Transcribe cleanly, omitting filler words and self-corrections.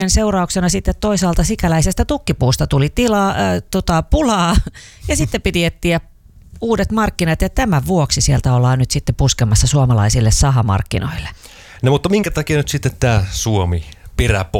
seurauksena sitten toisaalta sikäläisestä tukkipuusta tuli pulaa ja sitten piti etsiä uudet markkinat ja tämän vuoksi sieltä ollaan nyt sitten puskemassa suomalaisille sahamarkkinoille. No mutta minkä takia nyt sitten tämä Suomi peräpohjoinen